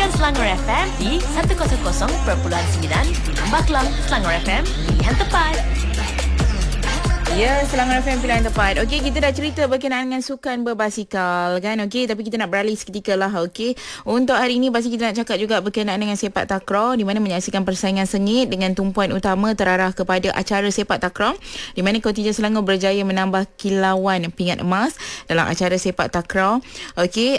Dengarkan Selangor FM di 100.9 di Lembah Kelang. Selangor FM, pilihan tepat. Ya, Selangor FM pilihan tepat. Okey, kita dah cerita berkenaan dengan sukan berbasikal kan. Okey, tapi kita nak beralih seketika lah. Okey, untuk hari ini pasti kita nak cakap juga berkenaan dengan sepak takraw, di mana menyaksikan persaingan sengit dengan tumpuan utama terarah kepada acara sepak takraw, di mana kontingen Selangor berjaya menambah kilauan pingat emas dalam acara sepak takraw. Okey,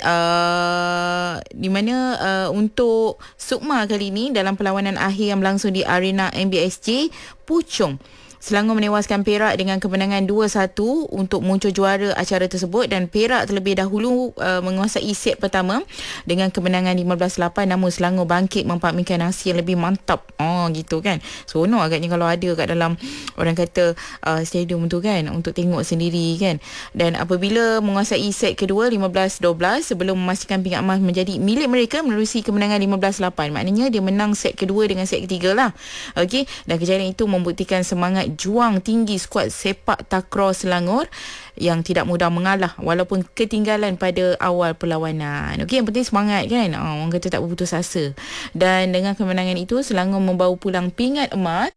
di mana untuk Sukma kali ini dalam perlawanan akhir yang berlangsung di arena MBSJ Puchong, Selangor menewaskan Perak dengan kemenangan 2-1 untuk muncul juara acara tersebut, dan Perak terlebih dahulu menguasai set pertama dengan kemenangan 15-8, namun Selangor bangkit mempamerkan hasil lebih mantap. Gitu kan. Seronok agaknya kalau ada kat dalam, orang kata, stadium tu kan, untuk tengok sendiri kan. Dan apabila menguasai set kedua 15-12 sebelum memastikan pingat emas menjadi milik mereka menerusi kemenangan 15-8. Maknanya dia menang set kedua dengan set ketiga lah. Okey, dan kejayaan itu membuktikan semangat juang tinggi skuad sepak takraw Selangor yang tidak mudah mengalah walaupun ketinggalan pada awal perlawanan. Okey, yang penting semangat kan. Orang kata tak berputus asa. Dan dengan kemenangan itu Selangor membawa pulang pingat emas,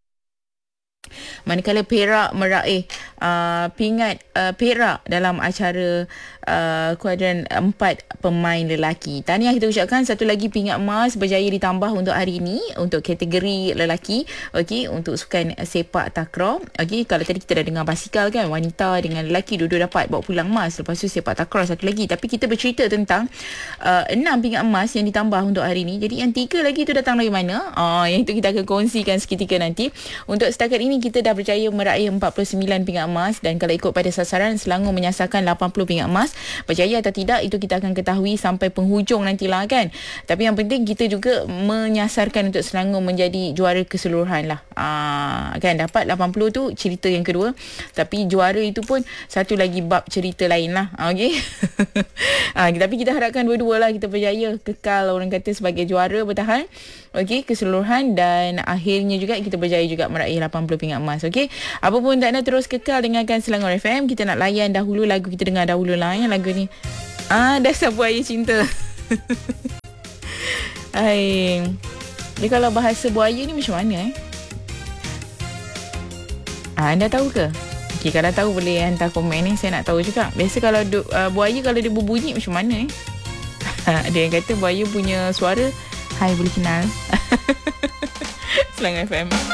manakala Perak meraih pingat perak dalam acara kuadran 4 pemain lelaki. Tahniah kita ucapkan, satu lagi pingat emas berjaya ditambah untuk hari ini untuk kategori lelaki. Okey, untuk sukan sepak takraw. Okey, kalau tadi kita dah dengar basikal kan, wanita dengan lelaki dua-dua dapat bawa pulang emas. Lepas tu sepak takraw satu lagi. Tapi kita bercerita tentang 6 pingat emas yang ditambah untuk hari ini. Jadi yang 3 lagi tu datang dari mana? Yang itu kita akan kongsikan seketika nanti. Untuk setakat ini kita dah berjaya meraih 49 pingat emas, dan kalau ikut pada sasaran Selangor menyasarkan 80 pingat emas. Berjaya atau tidak itu kita akan ketahui sampai penghujung nantilah kan. Tapi yang penting kita juga menyasarkan untuk Selangor menjadi juara keseluruhan lah. Kan dapat 80 tu cerita yang kedua, tapi juara itu pun satu lagi bab cerita lain lah. Okey. Tapi kita harapkan dua-dua lah kita berjaya kekal, orang kata, sebagai juara bertahan. Okey, keseluruhan, dan akhirnya juga kita berjaya juga meraih 80 pingat emas. Okey, apa pun tak nak, terus kekal dengarkan Selangor FM. Kita nak layan dahulu lagu, kita dengar dahulu lah lagu ni. Dasar buaya cinta. Hai. Dia kalau bahasa buaya ni macam mana anda tahu ke? Okey, kalau tahu boleh hantar komen ni, saya nak tahu juga. Biasa kalau buaya kalau dia berbunyi macam mana Ada yang kata buaya punya suara, hai boleh kenal. Selangor FM.